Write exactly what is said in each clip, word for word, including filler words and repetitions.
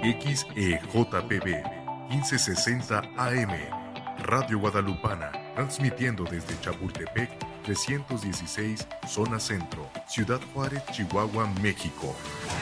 X E J P B quince sesenta A M, Radio Guadalupana, transmitiendo desde Chapultepec trescientos dieciséis, Zona Centro, Ciudad Juárez, Chihuahua, México.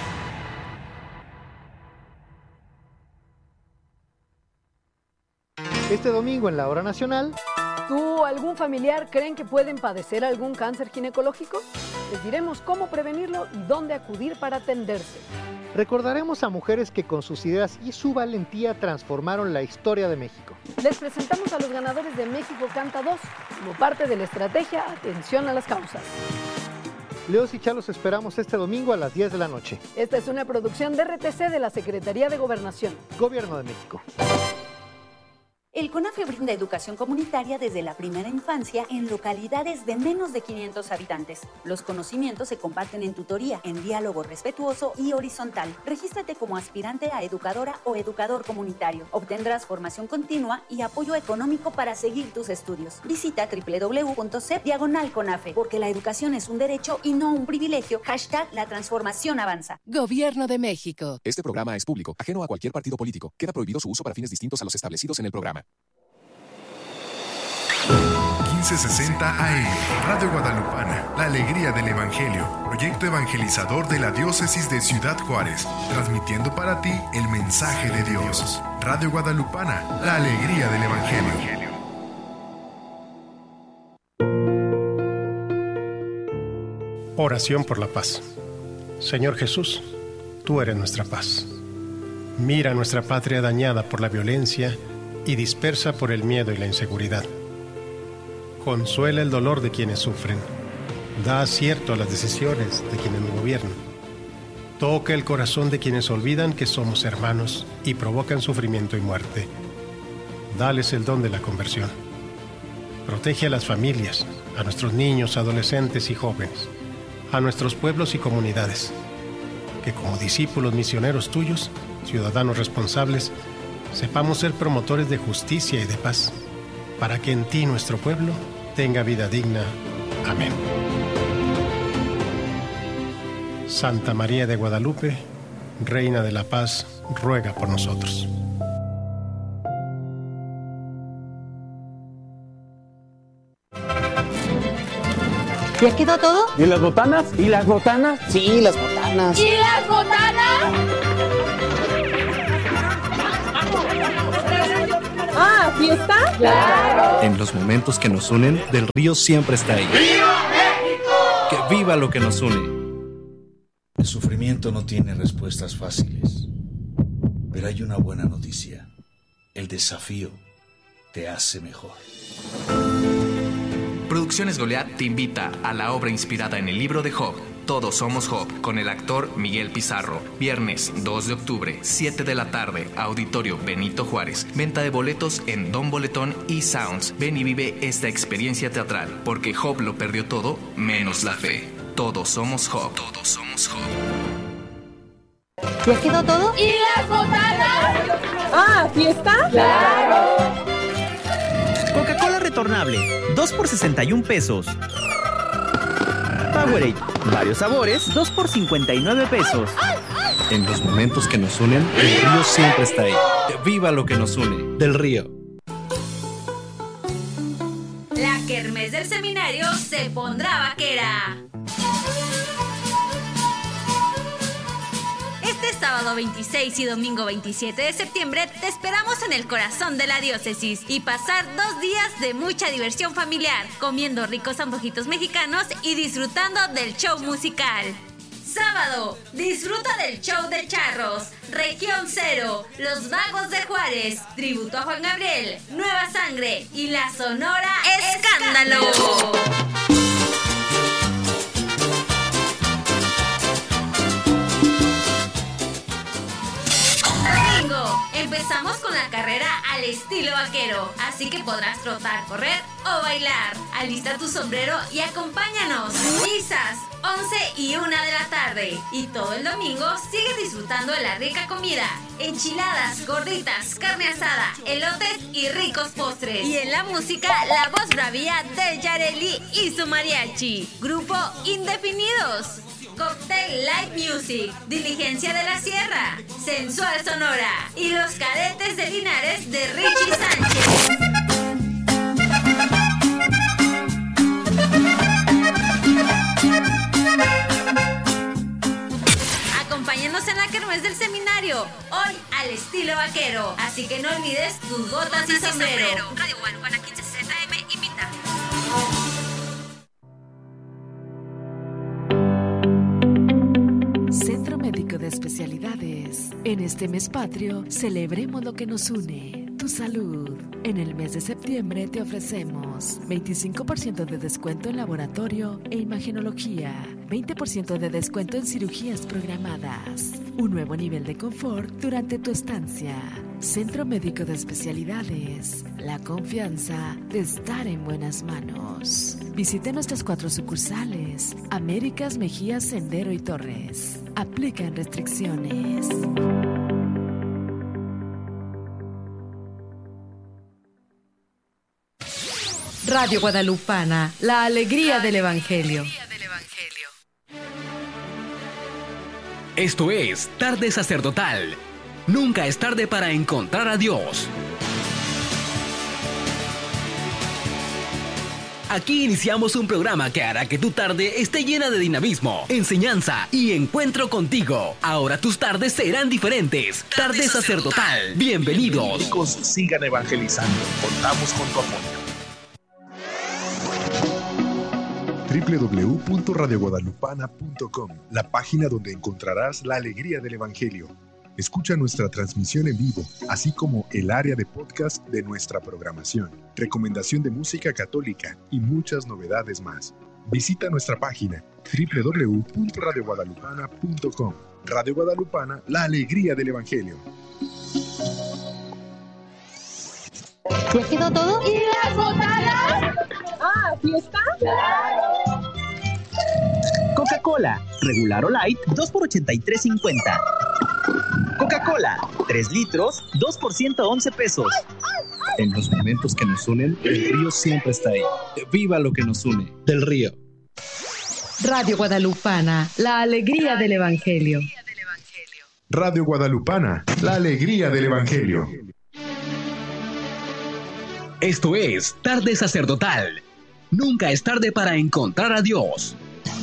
Este domingo en la Hora Nacional. ¿Tú o algún familiar creen que pueden padecer algún cáncer ginecológico? Les diremos cómo prevenirlo y dónde acudir para atenderse. Recordaremos a mujeres que con sus ideas y su valentía transformaron la historia de México. Les presentamos a los ganadores de México Canta dos, como parte de la estrategia Atención a las Causas. Leos y Chá los esperamos este domingo a las diez de la noche. Esta es una producción de R T C de la Secretaría de Gobernación. Gobierno de México. El CONAFE brinda educación comunitaria desde la primera infancia en localidades de menos de quinientos habitantes. Los conocimientos se comparten en tutoría, en diálogo respetuoso y horizontal. Regístrate como aspirante a educadora o educador comunitario. Obtendrás formación continua y apoyo económico para seguir tus estudios. Visita doble u doble u doble u punto c diagonal CONAFE, porque la educación es un derecho y no un privilegio. Hashtag la transformación avanza. Gobierno de México. Este programa es público, ajeno a cualquier partido político. Queda prohibido su uso para fines distintos a los establecidos en el programa. quince sesenta A M, Radio Guadalupana, la alegría del Evangelio, proyecto evangelizador de la Diócesis de Ciudad Juárez, transmitiendo para ti el mensaje de Dios. Radio Guadalupana, la alegría del Evangelio. Oración por la paz. Señor Jesús, tú eres nuestra paz. Mira nuestra patria dañada por la violencia y dispersa por el miedo y la inseguridad. Consuela el dolor de quienes sufren. Da acierto a las decisiones de quienes nos gobiernan. Toca el corazón de quienes olvidan que somos hermanos y provocan sufrimiento y muerte. Dales el don de la conversión. Protege a las familias, a nuestros niños, adolescentes y jóvenes, a nuestros pueblos y comunidades. Que como discípulos misioneros tuyos, ciudadanos responsables, sepamos ser promotores de justicia y de paz, para que en ti nuestro pueblo tenga vida digna. Amén. Santa María de Guadalupe, Reina de la Paz, ruega por nosotros. ¿Ya quedó todo? ¿Y las botanas? ¿Y las botanas? Sí, las botanas. ¿Y las botanas? Ah, ¿fiesta? ¡Claro! En los momentos que nos unen, Del Río siempre está ahí. ¡Viva México! ¡Que viva lo que nos une! El sufrimiento no tiene respuestas fáciles, pero hay una buena noticia. El desafío te hace mejor. Producciones Goliat te invita a la obra inspirada en el libro de Job, Todos somos Job, con el actor Miguel Pizarro. Viernes dos de octubre, siete de la tarde, Auditorio Benito Juárez. Venta de boletos en Don Boletón y Sounds. Ven y vive esta experiencia teatral, porque Job lo perdió todo, menos la fe. Todos somos Job. Todos somos Job. ¿Ya quedó todo? ¿Y las botanas? Ah, ¿fiesta? ¡Claro! Coca-Cola retornable, dos por sesenta y un pesos. Powerade, varios sabores, dos por cincuenta y nueve pesos. En los momentos que nos unen, Del Río siempre está ahí. ¡Que viva lo que nos une! Del Río. La kermés del seminario se pondrá vaquera. Este sábado veintiséis y domingo veintisiete de septiembre te esperamos en el corazón de la diócesis y pasar dos días de mucha diversión familiar, comiendo ricos antojitos mexicanos y disfrutando del show musical. Sábado, disfruta del show de charros, Región Cero, Los Magos de Juárez, tributo a Juan Gabriel, Nueva Sangre y la Sonora Escándalo. Domingo, empezamos con la carrera al estilo vaquero, así que podrás trotar, correr o bailar. Alista tu sombrero y acompáñanos. Misas, once y una de la tarde. Y todo el domingo sigue disfrutando de la rica comida. Enchiladas, gorditas, carne asada, elotes y ricos postres. Y en la música, la voz bravía de Yareli y su mariachi. Grupo Indefinidos. Cocktail Light Music, Diligencia de la Sierra, Sensual Sonora y Los Cadetes de Linares de Richie Sánchez. Acompáñanos en la kermés del seminario, hoy al estilo vaquero, así que no olvides tus botas y sombrero. Radio Guadalupana quince sesenta eme invita. Centro Médico de Especialidades. En este mes patrio, celebremos lo que nos une, tu salud. En el mes de septiembre te ofrecemos veinticinco por ciento de descuento en laboratorio e imagenología, veinte por ciento de descuento en cirugías programadas, un nuevo nivel de confort durante tu estancia. Centro Médico de Especialidades, la confianza de estar en buenas manos. Visite nuestras cuatro sucursales, Américas, Mejía, Sendero y Torres. Aplican restricciones. Radio Guadalupana, la alegría del Evangelio. Esto es Tarde Sacerdotal. Nunca es tarde para encontrar a Dios. Aquí iniciamos un programa que hará que tu tarde esté llena de dinamismo, enseñanza y encuentro contigo. Ahora tus tardes serán diferentes. Tarde Sacerdotal. Bienvenidos. Chicos, sigan evangelizando. Contamos con tu apoyo. doble u doble u doble u punto radio guadalupana punto com, la página donde encontrarás la alegría del Evangelio. Escucha nuestra transmisión en vivo, así como el área de podcast de nuestra programación, recomendación de música católica y muchas novedades más. Visita nuestra página doble u doble u doble u punto radio guadalupana punto com. Radio Guadalupana, la alegría del Evangelio. ¿Ya quedó todo? ¿Y las botanas? Ah, ¿fiesta? ¡Claro! Coca-Cola, regular o light, dos por ochenta y tres cincuenta. Coca-Cola, tres litros, dos por ciento once pesos. En los momentos que nos unen, el río siempre está ahí. Viva lo que nos une. Del Río. Radio Guadalupana, la alegría del Evangelio. Radio Guadalupana, la alegría del Evangelio. Esto es Tarde Sacerdotal. Nunca es tarde para encontrar a Dios.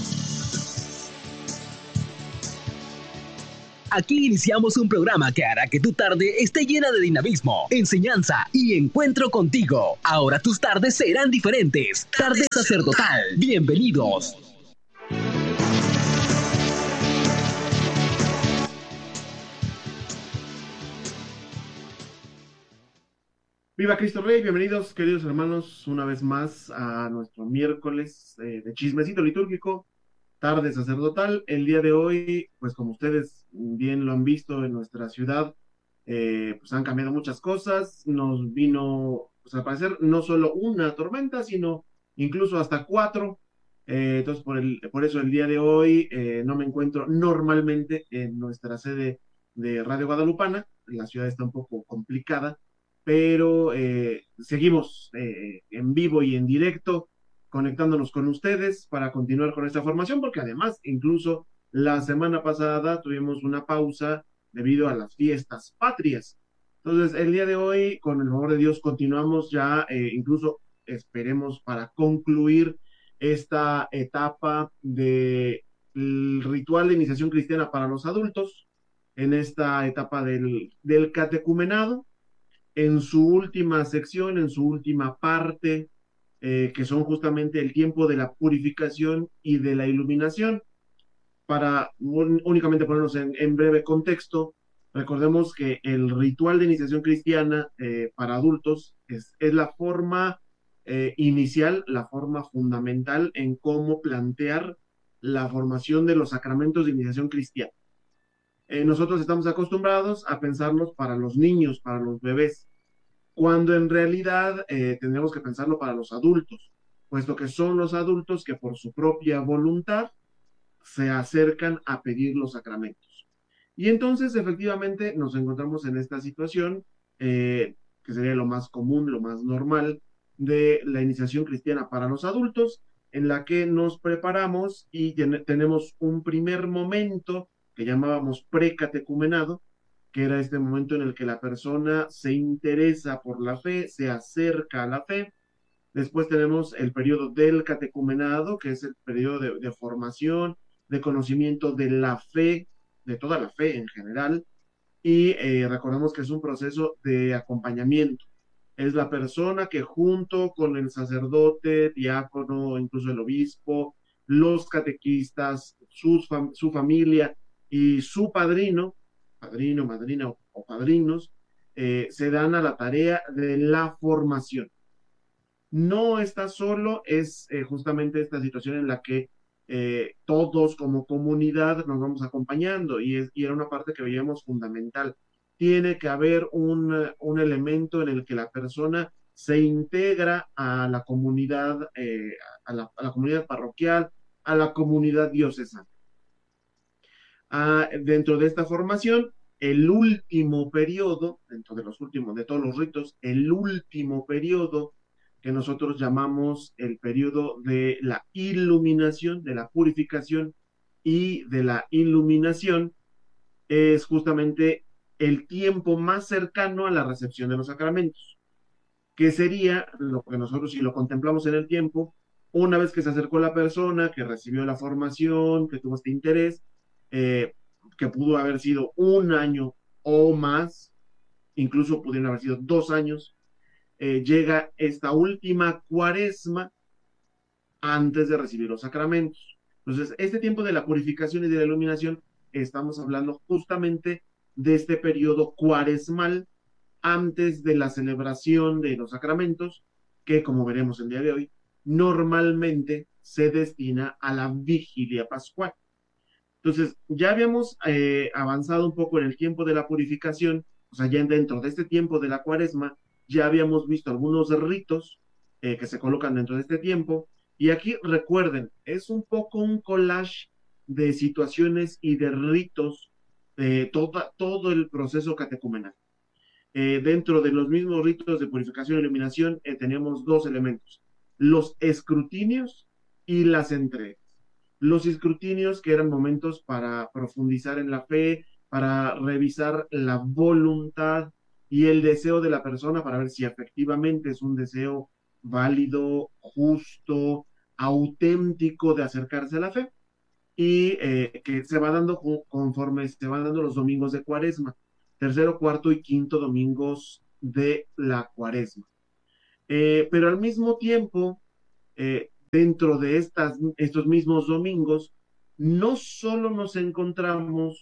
Aquí iniciamos un programa que hará que tu tarde esté llena de dinamismo, enseñanza y encuentro contigo. Ahora tus tardes serán diferentes. Tarde Sacerdotal. Bienvenidos. Viva Cristo Rey, bienvenidos queridos hermanos una vez más a nuestro miércoles eh, de chismecito litúrgico, tarde sacerdotal. El día de hoy, pues como ustedes bien lo han visto en nuestra ciudad, eh, pues han cambiado muchas cosas. Nos vino pues, a aparecer no solo una tormenta, sino incluso hasta cuatro. Eh, entonces por, el, por eso el día de hoy eh, no me encuentro normalmente en nuestra sede de Radio Guadalupana. La ciudad está un poco complicada, pero eh, seguimos eh, en vivo y en directo, conectándonos con ustedes para continuar con esta formación, porque además, incluso la semana pasada tuvimos una pausa debido a las fiestas patrias. Entonces, el día de hoy, con el favor de Dios, continuamos ya, eh, incluso esperemos para concluir esta etapa del ritual de iniciación cristiana para los adultos, en esta etapa del, del catecumenado, en su última sección, en su última parte, eh, que son justamente el tiempo de la purificación y de la iluminación. Para un, únicamente ponernos en, en breve contexto, recordemos que el ritual de iniciación cristiana eh, para adultos es, es la forma eh, inicial, la forma fundamental en cómo plantear la formación de los sacramentos de iniciación cristiana. Eh, nosotros estamos acostumbrados a pensarlos para los niños, para los bebés, cuando en realidad eh, tendríamos que pensarlo para los adultos, puesto que son los adultos que por su propia voluntad se acercan a pedir los sacramentos. Y entonces efectivamente nos encontramos en esta situación, eh, que sería lo más común, lo más normal, de la iniciación cristiana para los adultos, en la que nos preparamos y ten- tenemos un primer momento que llamábamos precatecumenado, que era este momento en el que la persona se interesa por la fe, se acerca a la fe. Después tenemos el periodo del catecumenado, que es el periodo de, de formación, de conocimiento de la fe, de toda la fe en general, y eh, recordemos que es un proceso de acompañamiento. Es la persona que junto con el sacerdote, diácono, incluso el obispo, los catequistas, sus fam- su familia y su padrino, padrino, madrina o, o padrinos, eh, se dan a la tarea de la formación. No está solo, es eh, justamente esta situación en la que eh, todos como comunidad nos vamos acompañando y, es, y era una parte que veíamos fundamental. Tiene que haber un, eh, un elemento en el que la persona se integra a la comunidad, eh, a, la, a la comunidad parroquial, a la comunidad diocesana. Ah, dentro de esta formación, el último periodo, dentro de los últimos, de todos los ritos, el último periodo que nosotros llamamos el periodo de la iluminación, de la purificación y de la iluminación, es justamente el tiempo más cercano a la recepción de los sacramentos, que sería lo que nosotros, si lo contemplamos en el tiempo, una vez que se acercó la persona, que recibió la formación, que tuvo este interés, eh, que pudo haber sido un año o más, incluso pudieron haber sido dos años, eh, llega esta última cuaresma antes de recibir los sacramentos. Entonces, este tiempo de la purificación y de la iluminación, estamos hablando justamente de este periodo cuaresmal antes de la celebración de los sacramentos, que como veremos el día de hoy, normalmente se destina a la vigilia pascual. Entonces, ya habíamos eh, avanzado un poco en el tiempo de la purificación, o sea, ya dentro de este tiempo de la cuaresma, ya habíamos visto algunos ritos eh, que se colocan dentro de este tiempo, y aquí recuerden, es un poco un collage de situaciones y de ritos, eh, toda, todo el proceso catecumenal. Eh, dentro de los mismos ritos de purificación e iluminación eh, tenemos dos elementos, los escrutinios y las entregas. Los escrutinios, que eran momentos para profundizar en la fe, para revisar la voluntad y el deseo de la persona para ver si efectivamente es un deseo válido, justo, auténtico de acercarse a la fe, y eh, que se va dando conforme se van dando los domingos de cuaresma, tercero, cuarto y quinto domingos de la cuaresma. Eh, pero al mismo tiempo, eh, dentro de estas, estos mismos domingos, no solo nos encontramos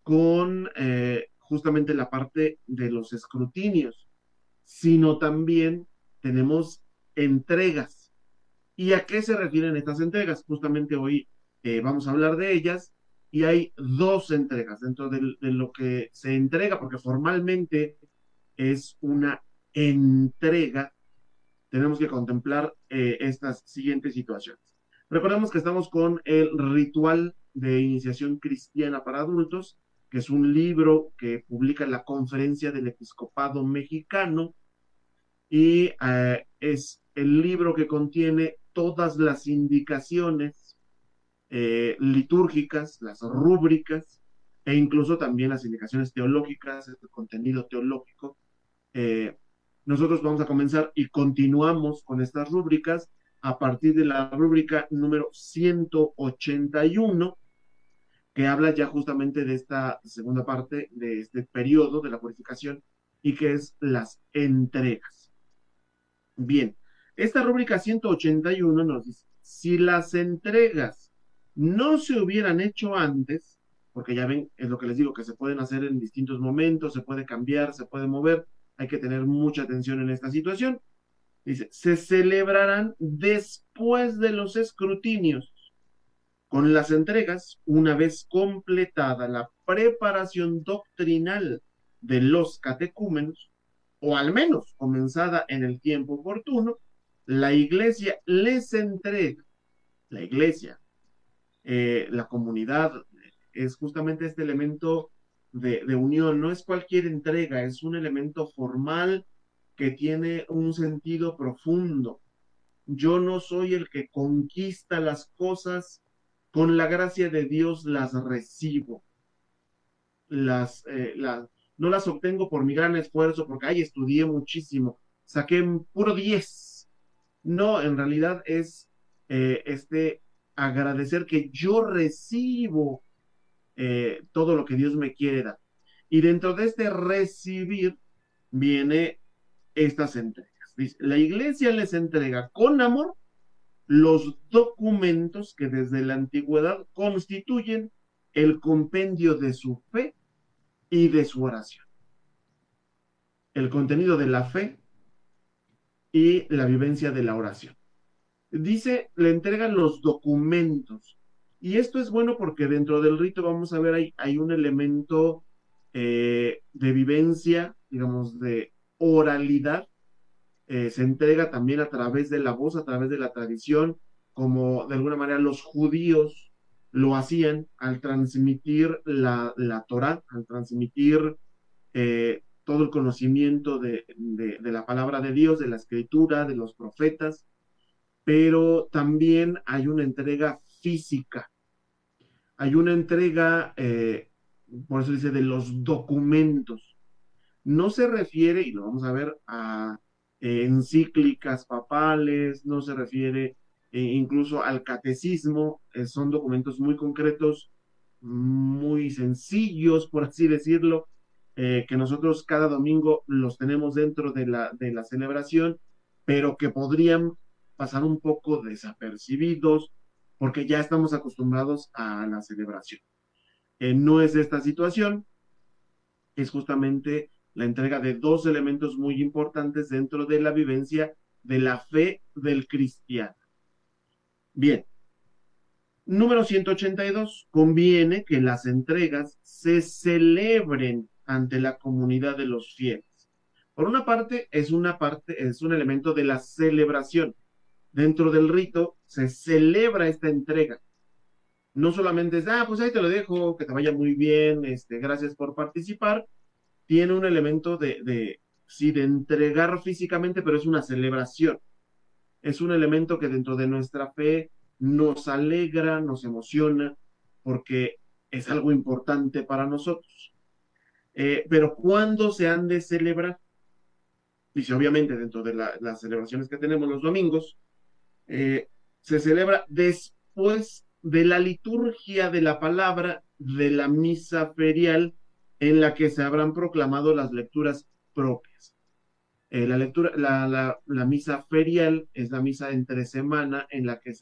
con eh, justamente la parte de los escrutinios, sino también tenemos entregas. ¿Y a qué se refieren estas entregas? Justamente hoy eh, vamos a hablar de ellas, y hay dos entregas dentro de, de lo que se entrega, porque formalmente es una entrega. Tenemos que contemplar eh, estas siguientes situaciones. Recordemos que estamos con el ritual de iniciación cristiana para adultos, que es un libro que publica la Conferencia del Episcopado Mexicano, y eh, es el libro que contiene todas las indicaciones eh, litúrgicas, las rúbricas, e incluso también las indicaciones teológicas, el contenido teológico. Eh, nosotros vamos a comenzar y continuamos con estas rúbricas a partir de la rúbrica número ciento ochenta y uno, que habla ya justamente de esta segunda parte de este periodo de la purificación, y que es las entregas. Bien, esta rúbrica ciento ochenta y uno nos dice, si las entregas no se hubieran hecho antes, porque ya ven, es lo que les digo, que se pueden hacer en distintos momentos, se puede cambiar, se puede mover, hay que tener mucha atención en esta situación. Dice, se celebrarán después de los escrutinios. Con las entregas, una vez completada la preparación doctrinal de los catecúmenos, o al menos comenzada en el tiempo oportuno, la Iglesia les entrega, la Iglesia, eh, la comunidad, es justamente este elemento de, de unión, no es cualquier entrega, es un elemento formal que tiene un sentido profundo. yo no soy el que conquista las cosas, con la gracia de Dios las recibo. Las, eh, las, no las obtengo por mi gran esfuerzo, porque, ay, estudié muchísimo, saqué puro diez. No, en realidad es eh, este agradecer que yo recibo eh, todo lo que Dios me quiere dar. Y dentro de este recibir viene estas entregas. Dice, la iglesia les entrega con amor los documentos que desde la antigüedad constituyen el compendio de su fe y de su oración. El contenido de la fe y la vivencia de la oración. Dice, le entregan los documentos. Y esto es bueno porque dentro del rito, vamos a ver, hay, hay un elemento eh, de vivencia, digamos, de oralidad. Eh, se entrega también a través de la voz, a través de la tradición, como de alguna manera los judíos lo hacían al transmitir la, la Torá, al transmitir eh, todo el conocimiento de, de, de la palabra de Dios, de la escritura, de los profetas, pero también hay una entrega física, hay una entrega, eh, por eso dice, de los documentos. No se refiere, y lo vamos a ver, a eh, encíclicas papales, no se refiere eh, incluso al catecismo, eh, son documentos muy concretos, muy sencillos, por así decirlo, eh, que nosotros cada domingo los tenemos dentro de la, de la celebración, pero que podrían pasar un poco desapercibidos, porque ya estamos acostumbrados a la celebración. Eh, no es esta situación, es justamente la entrega de dos elementos muy importantes dentro de la vivencia de la fe del cristiano. Bien, número ciento ochenta y dos, conviene que las entregas se celebren ante la comunidad de los fieles. Por una parte, es una parte, es un elemento de la celebración. Dentro del rito se celebra esta entrega. No solamente es, ah, pues ahí te lo dejo, que te vaya muy bien, este, gracias por participar. Tiene un elemento de, de, sí, de entregar físicamente, pero es una celebración. Es un elemento que dentro de nuestra fe nos alegra, nos emociona, porque es algo importante para nosotros. Eh, pero ¿cuándo se han de celebrar? Dice, obviamente, dentro de la, las celebraciones que tenemos los domingos, eh, se celebra después de la liturgia de la palabra de la misa ferial, en la que se habrán proclamado las lecturas propias. Eh, la, lectura, la, la, la misa ferial es la misa entre semana en la que se